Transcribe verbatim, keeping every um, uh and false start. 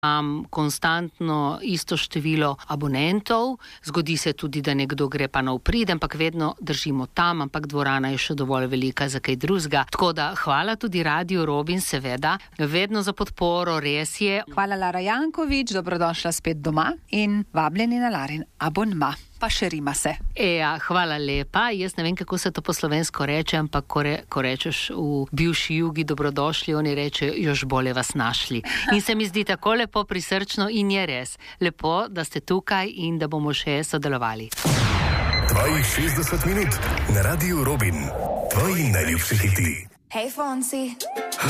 Imam konstantno isto število abonentov, zgodi se tudi, da nekdo gre pa na vprid, ampak vedno držimo tam, ampak dvorana je še dovolj velika za kaj drugega. Tako da hvala tudi Radiu Robin, seveda, vedno za podporo, res je. Hvala Lara Jankovič, dobrodošla spet doma in vabljeni na Larin abonma. Pa še rima se. Eja, hvala lepa. Jaz ne vem, kako se to po slovensko reče, ampak ko, re, ko rečeš v bivši Jugi dobrodošli, oni rečejo, još bolje vas našli. In se mi zdi tako lepo prisrčno in je res. Lepo, da ste tukaj in da bomo še sodelovali. Tvojih šestdeset minut na Radiu Robin. Tvoji najljubši hiti. Hey, Fonsi.